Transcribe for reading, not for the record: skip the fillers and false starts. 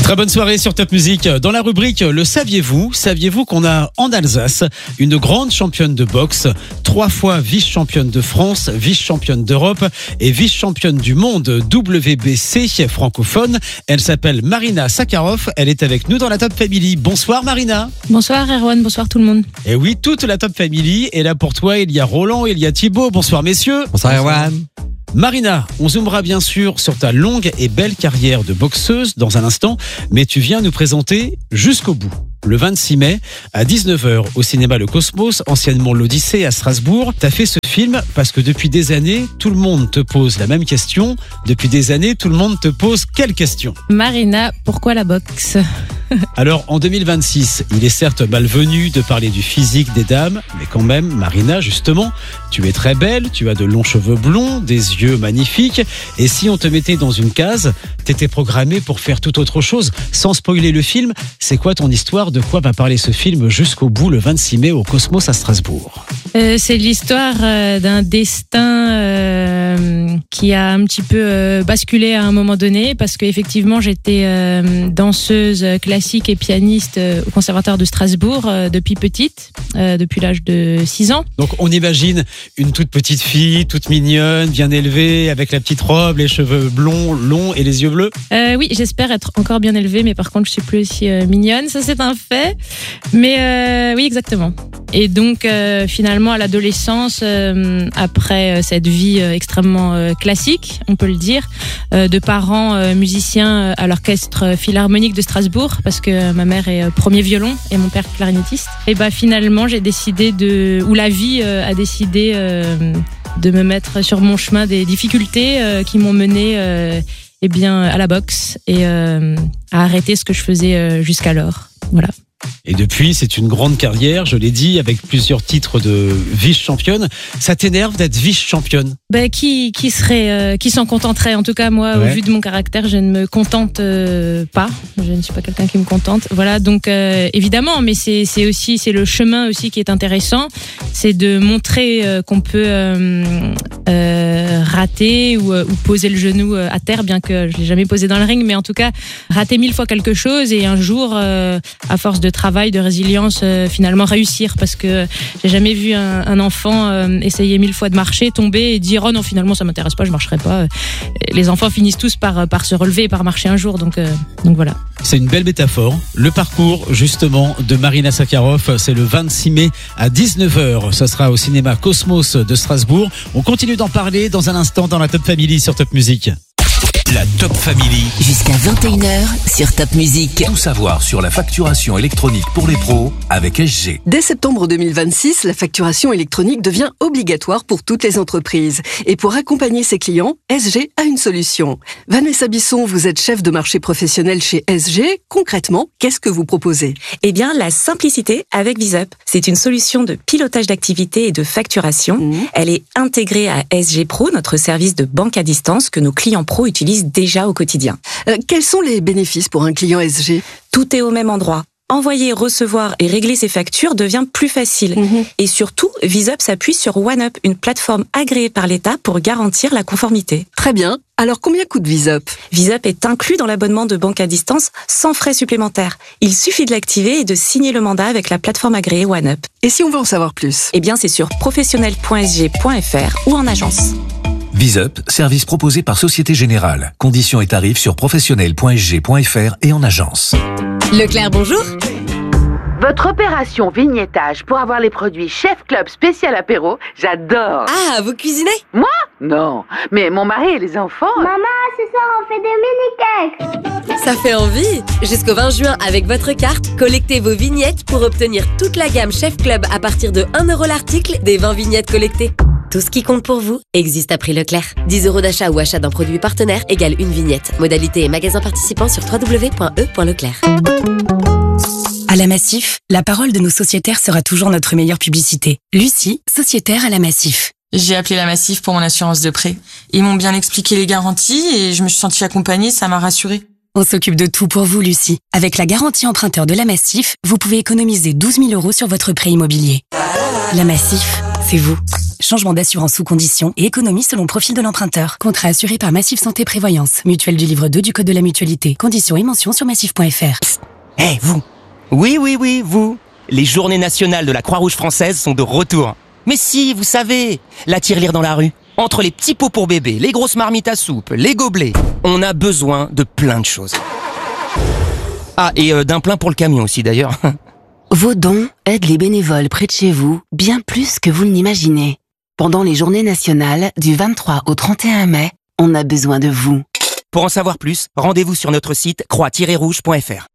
Très bonne soirée sur Top Music. Dans la rubrique Le saviez-vous qu'on a en Alsace une grande championne de boxe, 3 fois vice-championne de France, vice-championne d'Europe et vice-championne du monde WBC francophone. Elle s'appelle Marina Sakharov. Elle est avec nous dans la Top Family. Bonsoir Marina. Bonsoir Erwan, bonsoir tout le monde. Et oui, toute la Top Family est là pour toi. Il y a Roland, il y a Thibaut. Bonsoir messieurs. Bonsoir Erwan. Marina, on zoomera bien sûr sur ta longue et belle carrière de boxeuse dans un instant, mais tu viens nous présenter Jusqu'au bout. Le 26 mai, à 19h, au cinéma Le Cosmos, anciennement l'Odyssée à Strasbourg. T'as fait ce film parce que depuis des années, tout le monde te pose la même question. Depuis des années, tout le monde te pose quelle question ? Marina, pourquoi la boxe ? Alors, en 2026, il est certes malvenu de parler du physique des dames, mais quand même, Marina, justement, tu es très belle, tu as de longs cheveux blonds, des yeux magnifiques, et si on te mettait dans une case, t'étais programmée pour faire tout autre chose. Sans spoiler le film, c'est quoi ton histoire ? De quoi va parler ce film Jusqu'au bout le 26 mai au Cosmos à Strasbourg ? C'est l'histoire d'un destin qui a un petit peu basculé à un moment donné, parce qu'effectivement, j'étais danseuse classique et pianiste au Conservatoire de Strasbourg depuis petite, depuis l'âge de 6 ans. Donc on imagine une toute petite fille, toute mignonne, bien élevée, avec la petite robe, les cheveux blonds, longs et les yeux bleus. Oui, j'espère être encore bien élevée, mais par contre je suis plus aussi mignonne, ça c'est un fait. Mais oui, exactement. Et donc finalement à l'adolescence, après cette vie extrêmement classique, on peut le dire, de parents musiciens à l'orchestre philharmonique de Strasbourg, parce que ma mère est premier violon et mon père clarinettiste. Et finalement j'ai décidé la vie a décidé de me mettre sur mon chemin des difficultés qui m'ont mené à la boxe et à arrêter ce que je faisais jusqu'alors. Voilà. Et depuis, c'est une grande carrière, je l'ai dit, avec plusieurs titres de vice-championne. Ça t'énerve d'être vice-championne ? Qui s'en contenterait ? En tout cas, moi, au vu de mon caractère, je ne me contente pas. Je ne suis pas quelqu'un qui me contente. Voilà, donc évidemment, mais c'est le chemin aussi qui est intéressant. C'est de montrer qu'on peut rater ou poser le genou à terre, bien que je l'ai jamais posé dans le ring, mais en tout cas, rater 1000 fois quelque chose et un jour, à force de travail, de résilience, finalement réussir, parce que j'ai jamais vu un enfant essayer 1000 fois de marcher, tomber et dire oh non, finalement ça m'intéresse pas, je marcherai pas. Les enfants finissent tous par se relever et par marcher un jour, donc voilà. C'est une belle métaphore. Le parcours justement de Marina Sakharov, c'est le 26 mai à 19h. Ça sera au cinéma Cosmos de Strasbourg. On continue d'en parler dans un instant dans la Top Family sur Top Music. La Top Family. Jusqu'à 21h sur Top Music. Tout savoir sur la facturation électronique pour les pros avec SG. Dès septembre 2026, la facturation électronique devient obligatoire pour toutes les entreprises. Et pour accompagner ses clients, SG a une solution. Vanessa Bisson, vous êtes chef de marché professionnel chez SG. Concrètement, qu'est-ce que vous proposez ? Eh bien, la simplicité avec VisUp. C'est une solution de pilotage d'activité et de facturation. Elle est intégrée à SG Pro, notre service de banque à distance que nos clients pros utilisent déjà au quotidien. Quels sont les bénéfices pour un client SG ? Tout est au même endroit. Envoyer, recevoir et régler ses factures devient plus facile. Et surtout, VisUp s'appuie sur OneUp, une plateforme agréée par l'État pour garantir la conformité. Très bien. Alors combien coûte VisUp ? VisUp est inclus dans l'abonnement de banque à distance sans frais supplémentaires. Il suffit de l'activer et de signer le mandat avec la plateforme agréée OneUp. Et si on veut en savoir plus ? Eh bien, c'est sur professionnel.sg.fr ou en agence. VisUp, service proposé par Société Générale. Conditions et tarifs sur professionnel.sg.fr et en agence. Leclerc, bonjour. Votre opération vignettage pour avoir les produits Chef Club spécial apéro, j'adore. Ah, vous cuisinez ? Moi ? Non, mais mon mari et les enfants... Maman, ce soir on fait des mini-cakes. Ça fait envie. Jusqu'au 20 juin, avec votre carte, collectez vos vignettes pour obtenir toute la gamme Chef Club à partir de 1 € l'article des 20 vignettes collectées. Tout ce qui compte pour vous existe à prix Leclerc. 10 € d'achat ou achat d'un produit partenaire égale une vignette. Modalité et magasin participant sur www.e.leclerc. À la Massif, la parole de nos sociétaires sera toujours notre meilleure publicité. Lucie, sociétaire à la Massif. J'ai appelé la Massif pour mon assurance de prêt. Ils m'ont bien expliqué les garanties et je me suis sentie accompagnée, ça m'a rassurée. On s'occupe de tout pour vous, Lucie. Avec la garantie emprunteur de la Massif, vous pouvez économiser 12 000 € sur votre prêt immobilier. La Massif, c'est vous. Changement d'assurance sous condition et économie selon profil de l'emprunteur. Contrat assuré par Massif Santé Prévoyance. Mutuelle du livre 2 du Code de la Mutualité. Conditions et mentions sur massif.fr. Hé, vous! Oui, vous! Les journées nationales de la Croix-Rouge française sont de retour. Mais si, vous savez, la tirelire dans la rue. Entre les petits pots pour bébé, les grosses marmites à soupe, les gobelets, on a besoin de plein de choses. Ah, et d'un plein pour le camion aussi d'ailleurs. Vos dons aident les bénévoles près de chez vous bien plus que vous ne l'imaginez. Pendant les journées nationales, du 23 au 31 mai, on a besoin de vous. Pour en savoir plus, rendez-vous sur notre site croix-rouge.fr.